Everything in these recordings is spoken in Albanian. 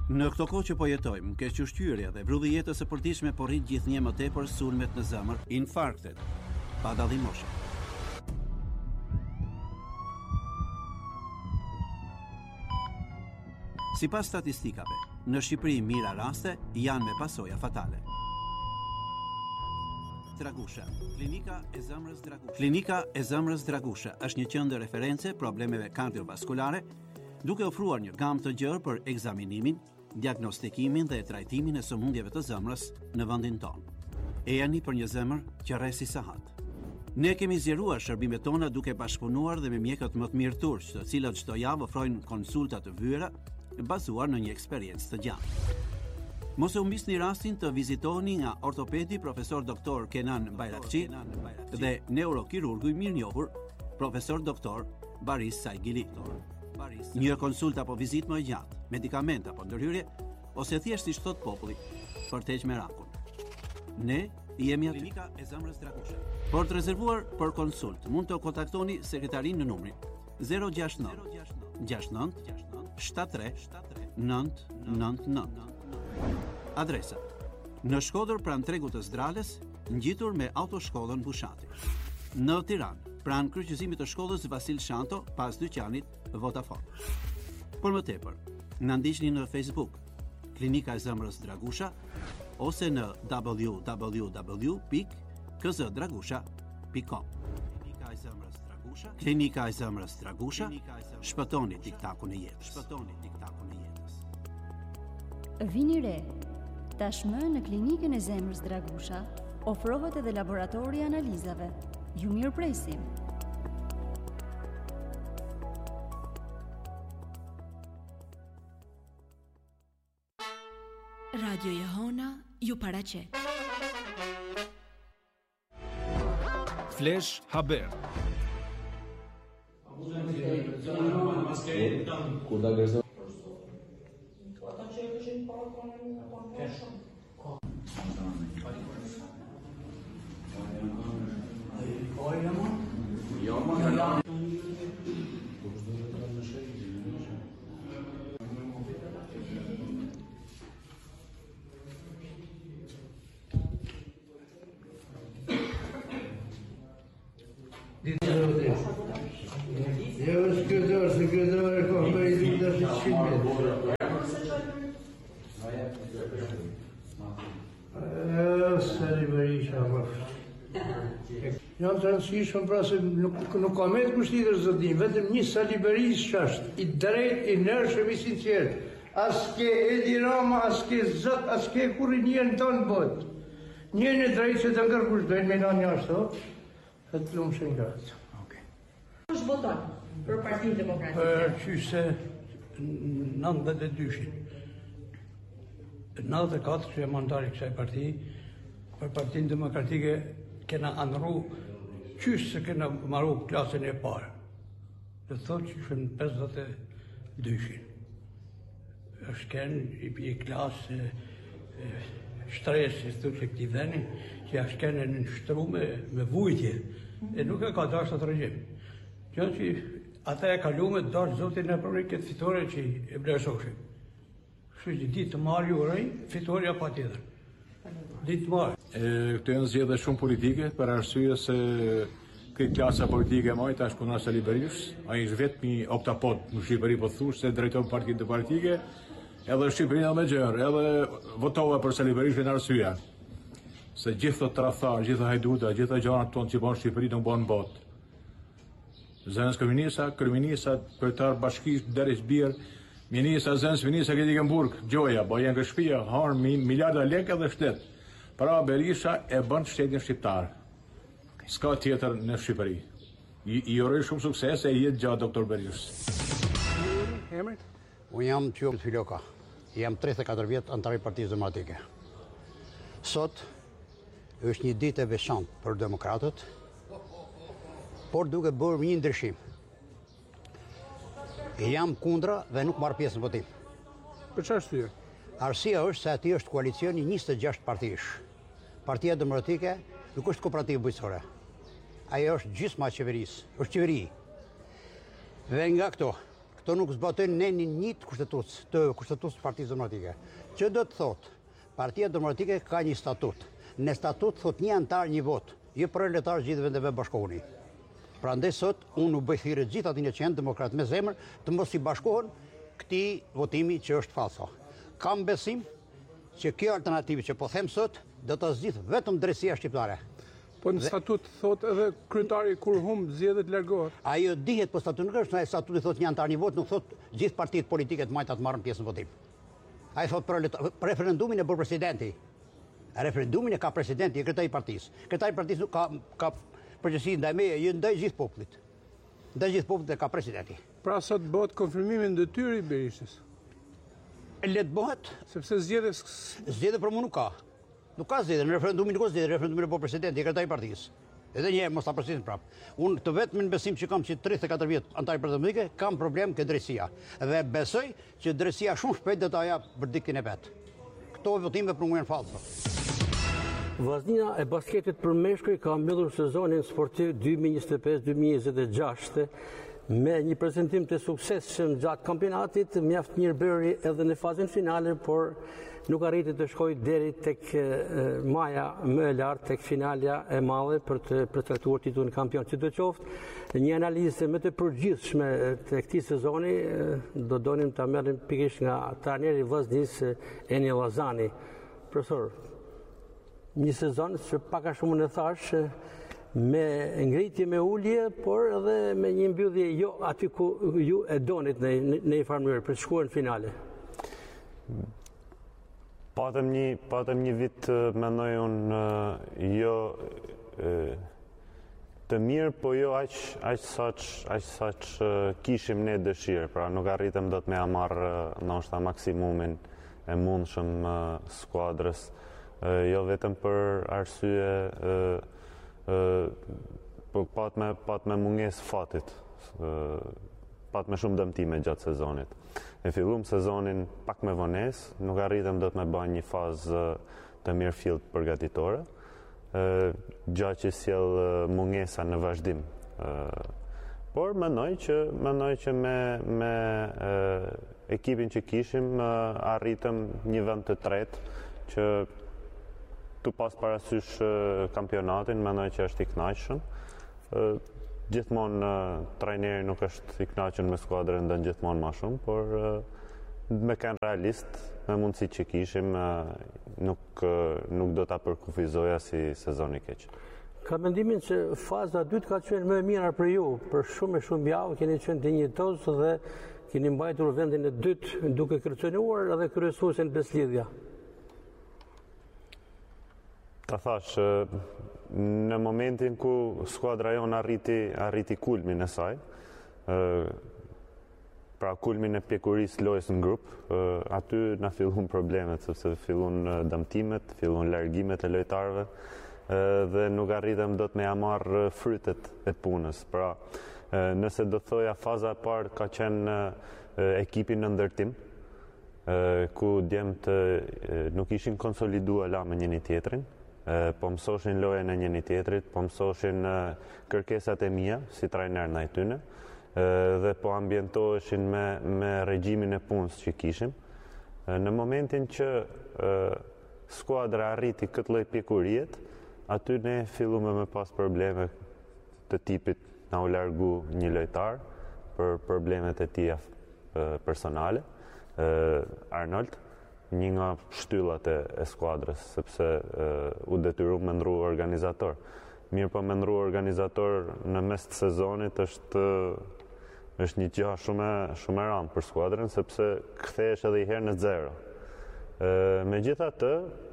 Në këto kohë që po jetojmë, kequshqyrja dhe vrulli jetës së përditshme po rrit gjithnjë më tepër sulmet në zemër, infarktet, pa dallim moshe. Sipas statistikave, në Shqipëri mira raste janë me pasoja fatale. Dragusha. Klinika e zemrës Dragusha. Klinika e zemrës Dragusha është një qendër referencë problemeve kardiovaskulare, duke ofruar një gamë të gjerë për ekzaminimin, diagnostikimin dhe trajtimin e sëmundjeve të zemrës në vendin tonë. E jani për një zemër që rresi sahat. Ne kemi zgjeruar shërbimet tona duke bashkëpunuar dhe me mjekët më të mirë turq, të cilët çdo javë ofrojnë konsulta të vëra bazuar në një eksperiencë të gjatë. Mos e humbisni rastin të vizitoni nga ortopedi profesor doktor Kenan Bayrakçi dhe neurokirurgu i mirënjohur profesor doktor Baris Saigili. Një konsulta apo vizitë më e gjatë, medikament apo ndërhyrje, ose thjesht si thot populli, për të heqë merakun. Ne jemi aty. Klinika e zemrës Dragusha. Për të rezervuar për konsult, mund të kontaktoni sekretarin në numrin 069 69 73 999. Adresa: në Shkodër pranë tregut të Zdrales, ngjitur me autoshkollën Bushati. Në Tiranë, pranë kryqëzimit të shkollës Vasil Shanto, pas dyqanit Vodafone. Por më tepër, na ndiqni në Facebook, Klinika e zemrës Dragusha, ose në www.kzdragusha.com. Klinika e zemrës Dragusha. Klinika e zemrës Dragusha. Shpëtoni diktakun e jetës. Shpëtoni diktakun e jetës. Vini re. Tashmë në Klinikën e zemrës Dragusha ofrohet edhe laboratori i analizave. Ju mirëpresim. Radio Jehona ju paraqet. Flash Haber. Kurda gërzo. Sekretar e Konferencës së Shqipërisë. Sali Berisha. Janë të rëndësishëm pra se nuk ka me të kushtitër zëtin, vetëm një Sali Berisha është i drejt, i nërshëm, i sinqert. As ke Edi Rama, as ke Zot, as ke kurrë njën tonë botë. Njën e drejt që të ngërkush dojnë me në një ashtu, të të lumë shëngatë. Kush voton për Partinë Demokratike? Qyse 92-shin. 94 që e mandari kësaj parti, për Partinë Demokratike kena anëru qyse se kena maru klasën e parë. Dhe thot që shën 52-shin. është kënë i klasë shtresi, thë që këti dheni, që është kënë në nështru me vujtje, e nuk e ka dashtë atë regjim. Që që ata e kalume dashtë zotin e përri këtë fitore që e blesoshim. Kështu që ditë të marë ju rëj, fitoria pa tjetër. Ditë të marë. Këto janë zgjedhje shumë politike, për arsye se këtë klasa politike e majta është Kunal Sali Berisha, ai është vetëm një oktapod në Shqipëri, po thush se drejton partinë politike, edhe Shqipërinë me gjërë, edhe votova për Sali Berisha në arsye se gjithë të tradhtar, gjithë hajduta, gjithë gjanat tonë që bën Shqipëri nuk bën botë. Zënës kryeminisa, kryetar bashkisë Deris Bir, minisa zënës minisa Ketikëmburg, Gjoja, bo janë këtë shtëpia, harë miliarda lekë edhe shtet. Pra Berisha e bën shtetin shqiptar. S'ka tjetër në Shqipëri. I uroj shumë sukses e jetë gjatë doktor Berisha. Unë jam Qyom Filoka. Jam 34 vjetë antar i Partisë Demokratike. Sot është një ditë e veçantë për demokratët, por duke bërë një ndryshim. Jam kundra dhe nuk marr pjesë në votim. Për çfarë arsye? Arsyeja është se aty është koalicioni 26 partish. Partia Demokratike nuk është kooperativë bujqësore. Ajo është gjysma e qeverisë, është qeveri. Dhe nga këto Këto nuk zbatojnë ne një të kushtetues Partisë Demokratike. Që do të thotë, Partia Demokratike ka një statut. Në statut thot një antar një vot, jo proletar gjithë vendeve bashkohuni. Prandaj sot unë u bëj thirrje gjithë atyre që janë demokratë me zemër të mos i bashkohen këtij votimi që është falso. Kam besim që kjo alternativë që po them sot do ta zgjidh vetëm drejtësia shqiptare. Po në statut thot edhe kryetari kur humb zgjedhet largohet. Ajo dihet, po statuti nuk është, statuti thot një antar një vot, nuk thot gjithë partitë politike të majta të marrin pjesë në votim. Ai thot referendumin e bërë presidenti. Referendumin e ka presidenti, e kryetari i partisë. Kryetari i partisë ka përgjegjësi ndaj meje, ndaj gjithë popullit. Ndaj gjithë popullit e ka presidenti. Pra sot bëhet konfirmimi në detyrë i Berishës. Le të bëhet, sepse zgjedhje për mua nuk ka. Nuk ka zgjedhje, në referendumin nuk ka zgjedhje, referendumin e bërë presidenti, e kryetari i partisë. Edhe një herë mos ta përsisin prap. Unë të vetmin besim që kam që 34 vjet antar parlamentike kam problem ke drejtësia. Dhe besoj që drejtësia shumë shpejt do ta jap verdiktin e vet. Këto votime për mua janë falso. Vllaznia e basketit për meshkuj ka mbyllur sezonin sportiv 2025-2026 me një prezantim të suksesshëm gjatë kampionatit, mjaft mirëbërje edhe në fazën finale, por nuk arriti të shkojë deri tek maja më e lartë, tek finalja e madhe për të përcaktuar titullin kampion. Sidoqoftë, një analizë më të përgjithshme të këtij sezoni do donim ta merrim pikërisht nga trajneri i vllaznisë Eni Llazani. Profesor, një sezon që pak a shumë në thash me ngritje, me ulje, por edhe me një mbyllje jo aty ku ju e donit në një farë mënyrë për të shkuar në finale. Patëm një vit, mendoj unë, jo të mirë, po jo aq saç kishim ne dëshirë, pra nuk arritëm dot me marrë ndoshta maksimumin e mundshëm skuadrës, jo vetëm për arsye pat me mungesë fatit, pat me shumë dëmtime gjatë sezonit. E fillum sezonin pak me vonesë, nuk arritëm dot me bën një fazë të mirë fillt përgatitore, gjatë që sjell mungesa në vazhdim. Por mendoj që me ekipin që kishim arritëm një vend të tretë që tu pas parasysh kampionatin, mendoj që është i kënaqshëm. Gjithmonë trajneri nuk është i kënaqur me skuadrën, ndon gjithmonë më shumë, por me kanë realist, me mundësitë që kishim, nuk do ta përkufizoja si sezon i keq. Ka mendimin që faza e dytë ka qenë më e mira për ju, për shumë javë keni qenë dinjitoz dhe keni mbajtur vendin e dytë duke kërcënuar edhe kryesuesin Beslidhja. Ta thash, në momentin ku skuadra jonë arriti kulmin e saj, pra kulmin e pjekurisë lojës në grup, aty na fillun problemet, sepse fillun dëmtimet, fillun largimet e lojtarëve, dhe nuk arritëm dot me marrë frytet e punës. Pra, nëse do thoja faza e parë ka qenë ekipin në ndërtim, ku djemt nuk ishin konsoliduar la me njëri tjetrin, po mësoshin lojën e njëri tjetrit, po mësoshin kërkesat e mia si trajner ndaj tyne, dhe po ambientoheshin me regjimin e punës që kishim. Në momentin që skuadra arriti këtë lloj pjekuriet, aty ne filluam me pas probleme të tipit na u largu një lojtar për problemet e tij personale, Arnold, një nga shtyllat e skuadrës, sepse u detyru me ndru organizator. Mirë po me ndru organizator në mes të sezonit është një gjë shumë e rëndë për skuadrën, sepse kthehesh edhe i herë në zero. Megjithatë,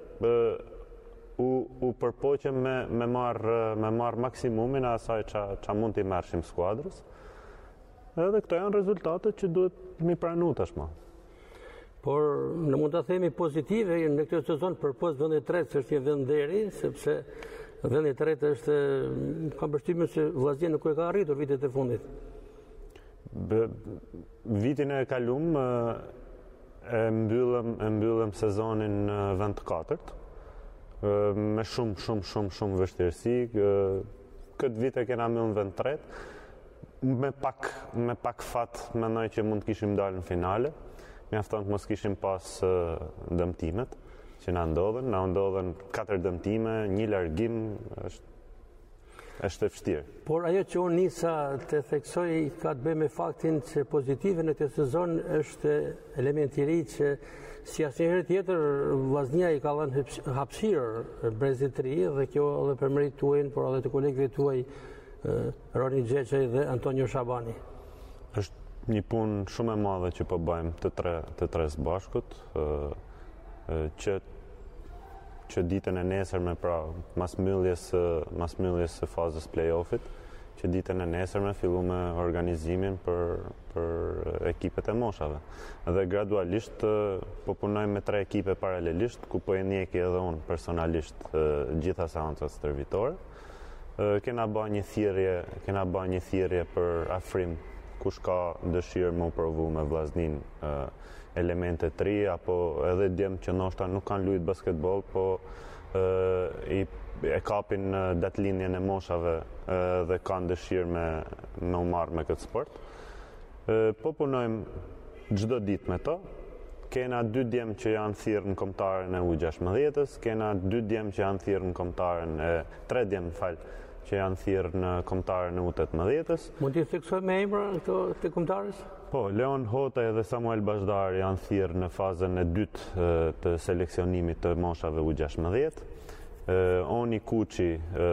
u përpoqem me marr maksimumin e asaj ç'a mund t'i marrshim skuadrës. Edhe këto janë rezultate që duhet mi pranu tashmë. Por në mund të themi pozitive në këtë sezon përpos vendi i tretë, është një vend deri, sepse vendi i tretë është, kam përshtypjen se Vllaznia nuk e ka arritur vitet e fundit. Vitin e kalum e mbyllëm sezonin vend të katërt, me shumë vështirësi. Këtë vit e kena mbyllën vend tretë. me pak fat mendoj që mund të kishim dalë në finale. Mjafton të mos kishim pas dëmtimet që na ndodhen 4 dëmtime, 1 largim, është e vështirë. Por ajo që unë nisa të theksoj ka të bëjë me faktin që pozitive në këtë sezon është element i ri që si asnjëherë tjetër Vllaznia i ka dhënë hapësirë Brezit të ri dhe kjo edhe për merit tuaj, por edhe të kolegëve tuaj Roni Xheçaj dhe Antonio Shabani. Është një punë shumë e madhe që po bëjmë të tre së bashkut, që ditën e nesërme, pra mas mbylljes së fazës play-offit, që ditën e nesërme filluam organizimin për ekipet e moshave. Dhe gradualisht po punojmë me 3 ekipe paralelisht, ku po e njeki edhe unë personalisht gjitha seancat stërvitore. Kena bë një thirrje për afrim kush ka dëshirë më provu me Vllaznin elemente të ri, apo edhe djemë që ndoshta nuk kanë luajtur basketbol, po e kapin datëlindjen e moshave dhe kanë dëshirë me u marrë me këtë sport. Po punojmë çdo ditë me to. Kena 2 djemë që janë thirrë në kombëtaren e U16-s, kena 2 djemë që janë thirrë në kombëtaren 3 djemë, që janë thirrë në kombëtaren e U18-s. Mund t'i theksoj me emra këto të kombëtarës? Po, Leon Hotaj dhe Samuel Bashdar janë thirrë në fazën e dytë të seleksionimit të moshave U16. Oni Kuçi,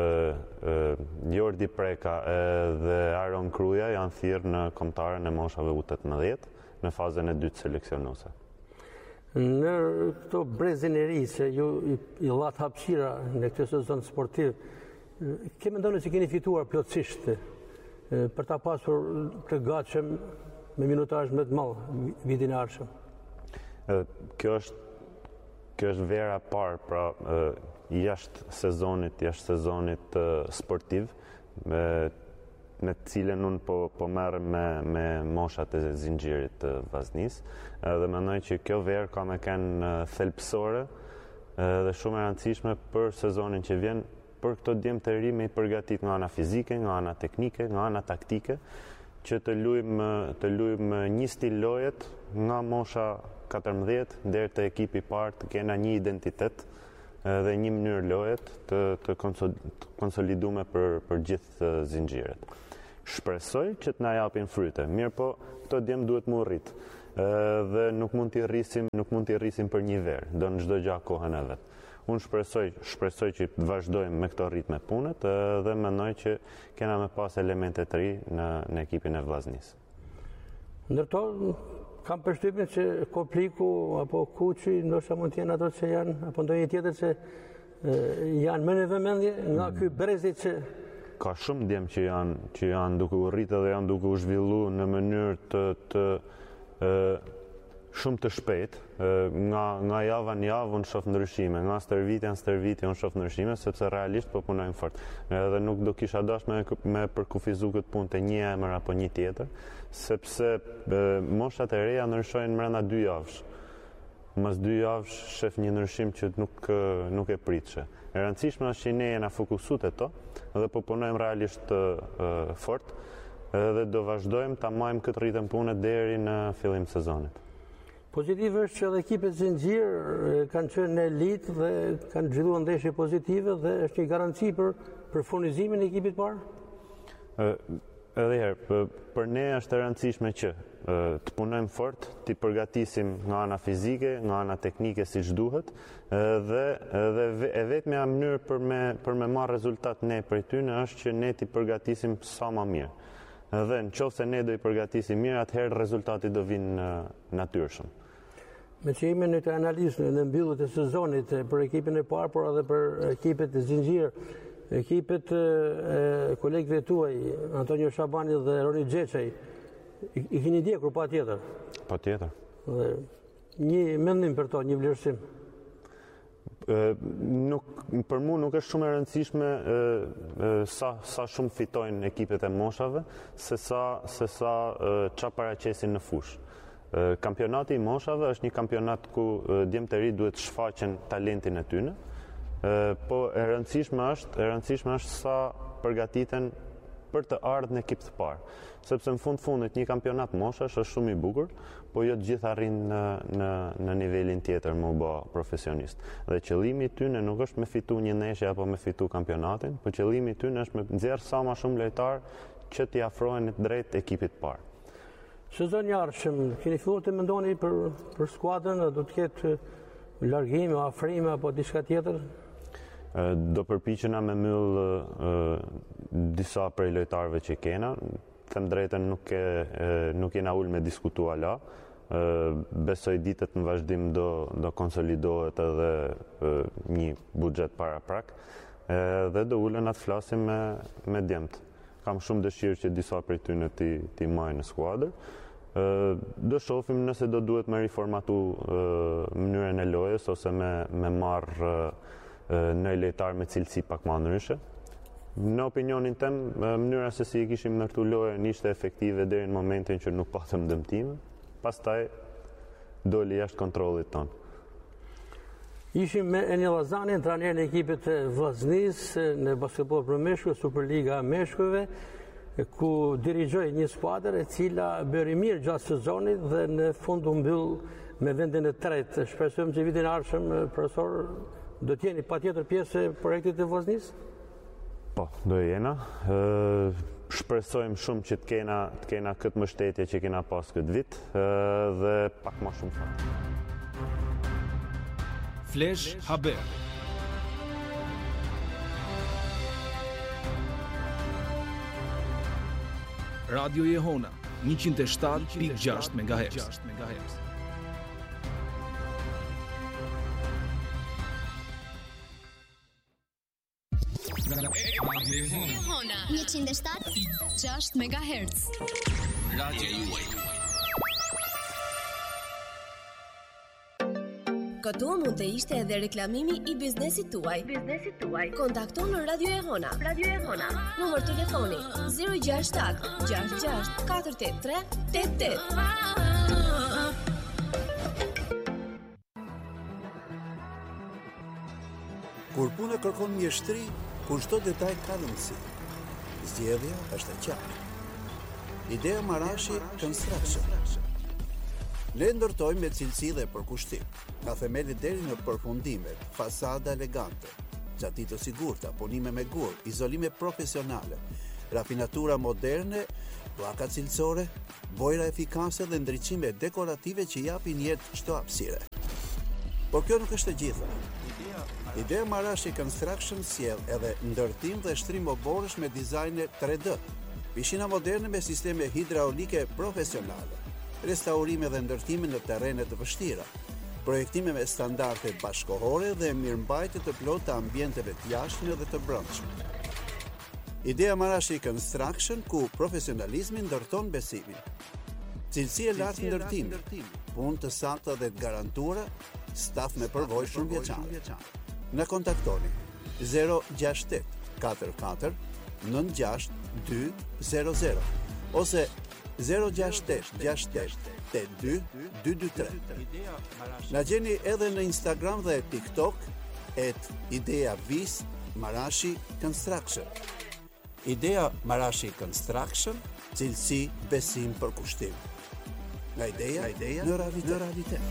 Jordi Preka dhe Aron Kruja janë thirrë në kombëtaren e moshave U18 në fazën e dytë seleksionuese. Në këto brezin e ri që ju i llat hapësira në këtë sezon sportiv, ke mendon se keni fituar plotësisht për ta pasur të gatshëm me minutazh më të madh vitin e ardhshëm? Kjo është vera e parë, pra jashtë sezonit sportiv, me të cilën unë po merrem me moshat e zinxhirit të Vllaznisë, dhe mendoj që kjo verë ka me qenë thelbësore dhe shumë e rëndësishme për sezonin që vjen, për këto djemë të ri me i përgatit nga ana fizike, nga ana teknike, nga ana taktike, që të luajmë një stil lojet nga mosha 14 deri te ekipi i parë, të kena një identitet dhe një mënyrë lojet të konsolidume për gjithë zinxhiret. Shpresoj që të na japin fryte. Mirë po, këto djemë duhet mu rrit. Dhe nuk mund t'i rrisim për një verë, do në çdo gjë kohën e vet. Unë shpresoj që të vazhdojmë me këto ritme punët dhe mendoj që kena me pas elemente të ri në ekipin e Vllaznisë. Ndërto, kam përshtypjen që Kopliku apo Kuçi ndoshta mund të jenë ato që janë, apo ndonjë tjetër që janë më në vëmendje nga ky brezi që ka shumë djemë që janë duke u rritë dhe janë duke u zhvilluar në mënyrë të shumë të shpejt, nga java në javë unë shoh ndryshime, nga stërvitja në stërvitje unë shoh ndryshime, sepse realisht po punojmë fort. Edhe nuk do kisha dash me përkufizu këtë punë të një emër apo një tjetër, sepse moshat e reja ndryshojnë brenda 2 javësh. Mas 2 javësh shef një ndryshim që nuk e pritshë. E rëndësishme është që ne jena fokusuar te to dhe po punojmë realisht fort dhe do vazhdojmë ta marrim këtë ritëm pune deri në fillim të sezonit. Pozitiv është që edhe ekipet zinxhir kanë qenë në elitë dhe kanë zhvilluar ndeshje pozitive dhe është një garanci për furnizimin e ekipit parë? Edhe herë, për ne është e rëndësishme që të punojmë fort, të përgatisim nga ana fizike, nga ana teknike siç duhet, dhe e vetmja mënyrë për me marrë rezultat ne prej tyre është që ne të përgatisim sa më mirë. Dhe nëse ne do i përgatisim mirë, atëherë rezultati do vinë natyrshëm. Me që jemi në të analizë në mbylljet e sezonit për ekipin e parë, por edhe për ekipet e zinxhir, ekipet e kolegëve tuaj, Antonio Shabani dhe Roni Xheçaj, i keni ndjekur patjetër? Patjetër. Dhe një mendim për to, një vlerësim? Për mu nuk është shumë e rëndësishme sa shumë fitojnë ekipet e moshave, se sa çfarë paraqesin në fushë. Kampionati i moshave është një kampionat ku djemtë e ri duhet të shfaqen talentin e tyre, po e rëndësishme është sa përgatiten për të ardhur në ekip të parë. Sepse në fundit një kampionat moshash është shumë i bukur, po jo të gjithë arrin në nivelin tjetër më u bë profesionist. Dhe qëllimi i tyre nuk është me fitu një ndeshje apo me fitu kampionatin, por qëllimi i tyre është me nxjerr sa më shumë lojtar që t'i afrohen drejt ekipit të parë. Sezoni i ardhshëm, keni filluar të mendoni për skuadrën, do të ketë largime, afrime apo diçka tjetër? Do përpiqena me myll disa prej lojtarëve që kena. Them drejtën nuk jena ul me diskutu ala. Besoj ditët në vazhdim do konsolidohet edhe një buxhet paraprak dhe do ulen atë flasim me djemt. Kam shumë dëshirë që disa prej tyre ti majnë në skuadër. Do shohim nëse do duhet me riformatu mënyrën e lojës ose me marrë në lojtar me cilësi pak më ndryshe. Në opinionin tem, mënyra se si i kishim ndërtu lojën ishte efektive deri në momentin që nuk patëm dëmtime, pastaj doli jashtë kontrollit tonë. Ishim me Enil Llazani, trajner në ekipet e Vllaznisë në basketboll për meshkuj, Superliga e meshkujve, ku dirigjoi një skuadër e cila bëri mirë gjatë sezonit dhe në fund u mbyll me vendin e tretë. Shpresojmë që vitin e ardhshëm, profesor, do të jeni patjetër pjesë e projektit të Vllaznisë? Po, do jena. Shpresojmë shumë që të kena këtë mbështetje që kena pas këtë vit dhe pak më shumë fat. Flash Haber. Radio Jehona 107.6 MHz. Jehona 107.6 MHz. Radio juaj. Këtu mund të ishte edhe reklamimi i biznesit tuaj. Kontakto në Radio Jehona. Numër telefoni 067 66 483 88. Kur puna kërkon mjeshtri, kur çdo detaj ka rëndësi. Zgjedhja është e qartë. Idea Marashi Construction. Ne ndërtojmë me cilësi dhe përkushtim, nga themeli deri në përfundimet, fasada elegante, gjatitje të sigurta, punime me gur, izolime profesionale, rafinatura moderne, pllaka cilësore, bojra efikase dhe ndriçime dekorative që japin jetë çdo hapësire. Por kjo nuk është e gjitha. Idea Marashi Construction sjell edhe ndërtim dhe shtrim oborësh me dizajne 3D, pishina moderne me sisteme hidraulike profesionale, restaurime dhe ndërtime në terrene të vështira, projektime me standarde bashkëkohore dhe mirëmbajtje të plotë të ambienteve të jashtme dhe të brendshme. Idea Marashi Construction, ku profesionalizmi ndërton besimin. Cilësi e lartë ndërtimi, punë të sakta dhe të garantuara, staf me përvojë shumëvjeçare. Na kontaktoni 068 44 96 200 ose 068 68 82 223. Na gjeni edhe në Instagram dhe TikTok @ideavis Marashi Construction. Idea Marashi Construction, cilësi, besim, përkushtim. Nga ideja në realitet.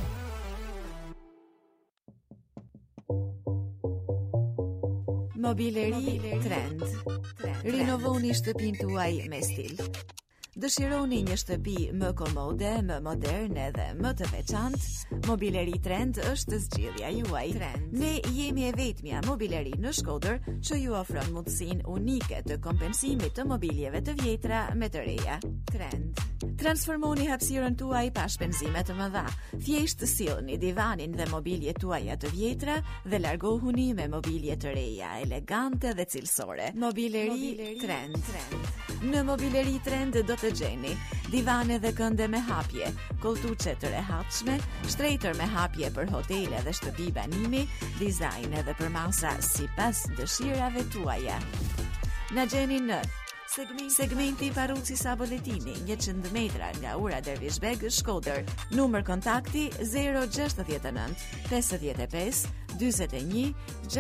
Mobileri Trend. Rinovoni shtëpinë tuaj me stil. Dëshironi një shtëpi më komode, më moderne dhe më të veçantë? Mobileri Trend është zgjidhja juaj. Ne jemi e vetmja mobileri në Shkodër që ju ofron mundësinë unike të kompensimit të mobiljeve të vjetra me të reja. Trend. Transformoni hapësirën tuaj pa shpenzime të mëdha. Thjesht sillni divanin dhe mobiljet tuaja të vjetra dhe largohuni me mobilje të reja, elegante dhe cilësore. Mobileri Trend. Në Mobileri Trend do të gjeni divane dhe kënde me hapje, koltuçe të rehatshme, shtrejtër me hapje për hotele dhe shtëpi banimi, dizajn edhe për masa sipas dëshirave tuaja. Na gjeni në segmenti Paruci Saboletini, 100 metra nga ura Dervishbeg, Shkodër. Numër kontakti 069 55 41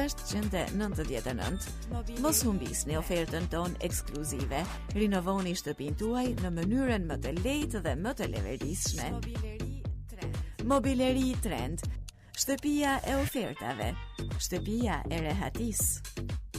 699. Mos humbisni ofertën ton ekskluzive. Rinovoni shtëpinë tuaj në mënyrën më të lehtë dhe më të lehtësishme. Mobileri Trend. Shtëpia e ofertave. Shtëpia e rehatisë.